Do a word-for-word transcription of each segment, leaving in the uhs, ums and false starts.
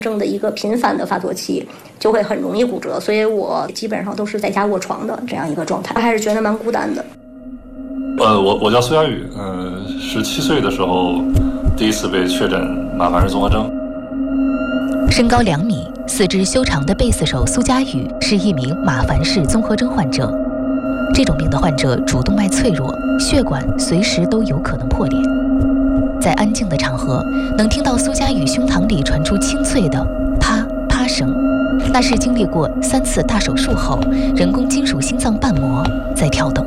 症的一个频繁的发作期，就会很容易骨折，所以我基本上都是在家卧床的这样一个状态，还是觉得蛮孤单的。 呃，我我叫苏佳宇，呃，十七岁的时候第一次被确诊马凡氏综合征。 身高两米、四肢修长的贝斯手苏佳宇是一名马凡氏综合征患者。这种病的患者主动脉脆弱，血管随时都有可能破裂。在安静的场合，能听到苏佳宇胸膛里传出清脆的啪啪声，那是经历过三次大手术后，人工金属心脏瓣膜在跳动。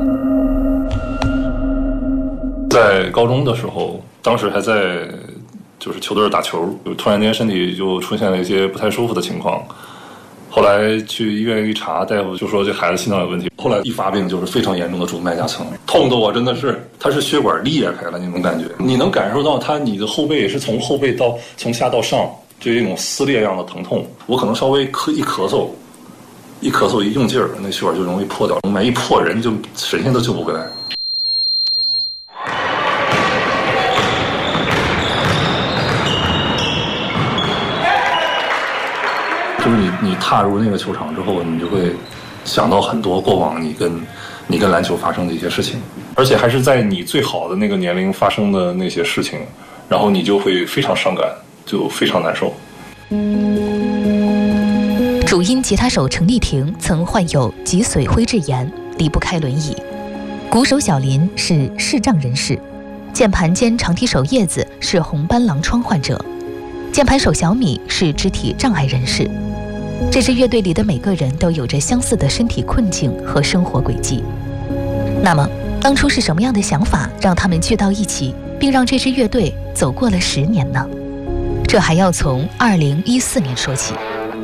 在高中的时候，当时还在就是球队打球，就突然间身体就出现了一些不太舒服的情况。后来去医院一查，大夫就说这孩子心脏有问题。后来一发病就是非常严重的主动脉夹层，痛的我真的是，它是血管裂开了那种感觉，你能感受到它，你的后背是从后背到从下到上，就一种撕裂一样的疼痛。我可能稍微咳一咳嗽，一咳嗽一用劲儿，那血管就容易破掉，每一破人就神仙都救不回来。就是你，你踏入那个球场之后，你就会想到很多过往你跟你跟篮球发生的一些事情，而且还是在你最好的那个年龄发生的那些事情，然后你就会非常伤感，就非常难受。 主音吉他手程丽婷曾患有脊髓灰质炎，离不开轮椅；鼓手小林是视障人士；键盘兼长踢手叶子是红斑狼疮患者；键盘手小米是肢体障碍人士。这支乐队里的每个人都有着相似的身体困境和生活轨迹。那么，当初是什么样的想法让他们聚到一起，并让这支乐队走过了十年呢？这还要从二零一四年说起。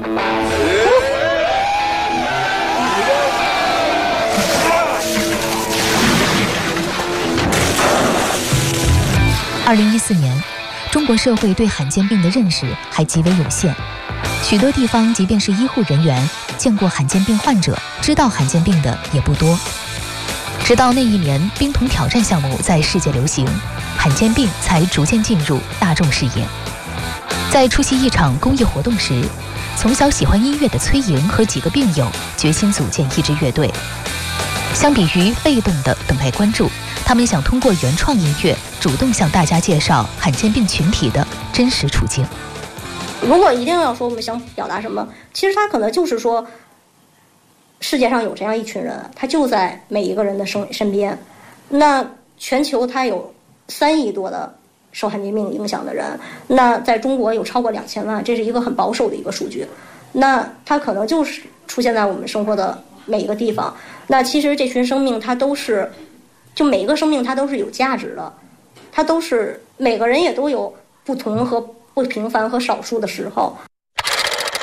二零一四年，中国社会对罕见病的认识还极为有限。许多地方即便是医护人员见过罕见病患者，知道罕见病的也不多。直到那一年冰桶挑战项目在世界流行，罕见病才逐渐进入大众视野。在出席一场公益活动时，从小喜欢音乐的崔莹和几个病友决心组建一支乐队。相比于被动的等待关注，他们想通过原创音乐主动向大家介绍罕见病群体的真实处境。 如果一定要说我们想表达什么，其实他可能就是说，世界上有这样一群人，他就在每一个人的身身边。那全球他有三亿多的受罕见病影响的人，那在中国有超过两千万，这是一个很保守的一个数据。那他可能就是出现在我们生活的每一个地方。那其实这群生命，它都是，就每一个生命它都是有价值的，它都是每个人也都有不同和不平凡和少数的时候。